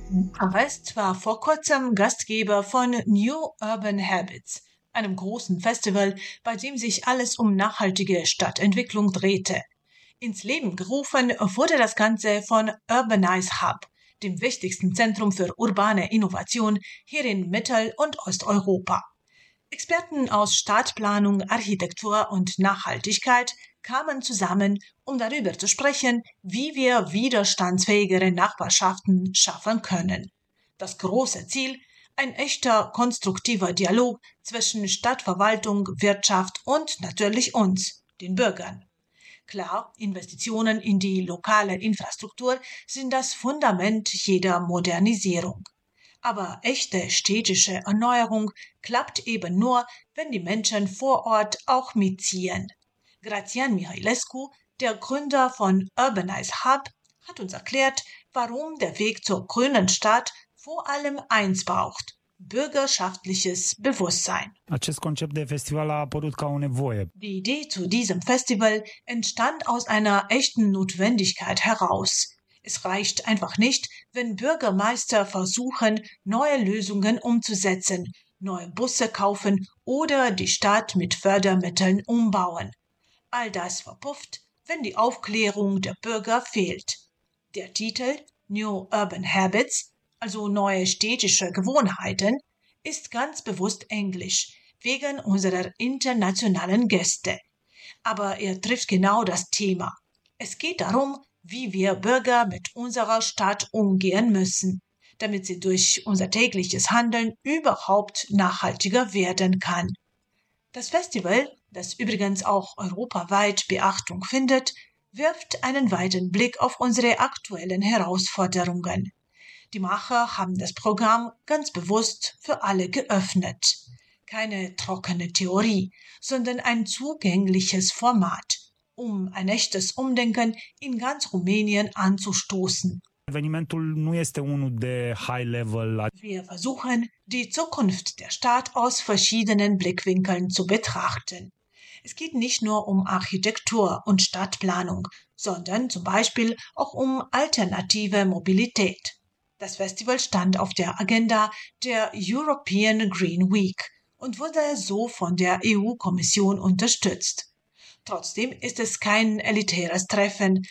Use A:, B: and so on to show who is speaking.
A: West war vor kurzem Gastgeber von New Urban Habits, einem großen Festival, bei dem sich alles um nachhaltige Stadtentwicklung drehte. Ins Leben gerufen wurde das Ganze von Urbanize Hub, dem wichtigsten Zentrum für urbane Innovation hier in Mittel- und Osteuropa. Experten aus Stadtplanung, Architektur und Nachhaltigkeit kamen zusammen, um darüber zu sprechen, wie wir widerstandsfähigere Nachbarschaften schaffen können. Das große Ziel: ein echter konstruktiver Dialog zwischen Stadtverwaltung, Wirtschaft und natürlich uns, den Bürgern. Klar, Investitionen in die lokale Infrastruktur sind das Fundament jeder Modernisierung. Aber echte städtische Erneuerung klappt eben nur, wenn die Menschen vor Ort auch mitziehen. Grazian Mihailescu, der Gründer von Urbanize Hub, hat uns erklärt, warum der Weg zur grünen Stadt vor allem eins braucht: bürgerschaftliches Bewusstsein.
B: Acest concept de festival a apărut ca o nevoie.
A: Die Idee zu diesem Festival entstand aus einer echten Notwendigkeit heraus. Es reicht einfach nicht, wenn Bürgermeister versuchen, neue Lösungen umzusetzen, neue Busse kaufen oder die Stadt mit Fördermitteln umbauen. All das verpufft, wenn die Aufklärung der Bürger fehlt. Der Titel New Urban Habits, also neue städtische Gewohnheiten, ist ganz bewusst Englisch, wegen unserer internationalen Gäste. Aber er trifft genau das Thema. Es geht darum, wie wir Bürger mit unserer Stadt umgehen müssen, damit sie durch unser tägliches Handeln überhaupt nachhaltiger werden kann. Das Festival, das übrigens auch europaweit Beachtung findet, wirft einen weiten Blick auf unsere aktuellen Herausforderungen. Die Macher haben das Programm ganz bewusst für alle geöffnet. Keine trockene Theorie, sondern ein zugängliches Format, um ein echtes Umdenken in ganz Rumänien anzustoßen.
B: Evenimentul nu este unul de high level.
A: Wir versuchen, die Zukunft der Stadt aus verschiedenen Blickwinkeln zu betrachten. Es geht nicht nur um Architektur und Stadtplanung, sondern zum Beispiel auch um alternative Mobilität. Das Festival stand auf der Agenda der European Green Week und wurde so von der EU-Kommission unterstützt. Trotzdem ist es kein elitäres Treffen,